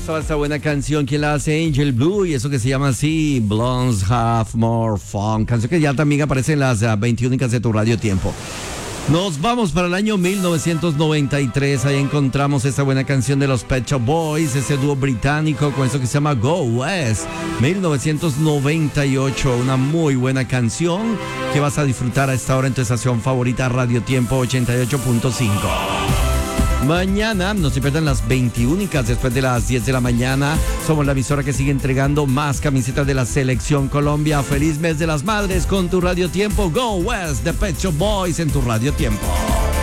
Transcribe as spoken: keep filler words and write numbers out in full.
gustaba esta buena canción. ¿Quién la hace? Angel Blue, y eso que se llama así, Blondes Have More Fun. Canción que ya también aparece en las uh, veintiuna de tu Radio Tiempo. Nos vamos para el año mil novecientos noventa y tres. Ahí encontramos esta buena canción de los Pet Shop Boys, ese dúo británico con eso que se llama Go West. mil novecientos noventa y ocho, una muy buena canción que vas a disfrutar a esta hora en tu estación favorita, Radio Tiempo ochenta y ocho punto cinco. Mañana no se pierdan las veintiúnicas después de las diez de la mañana. Somos la emisora que sigue entregando más camisetas de la Selección Colombia. Feliz mes de las madres con tu Radio Tiempo. Go West, The Pet Shop Boys en tu Radio Tiempo.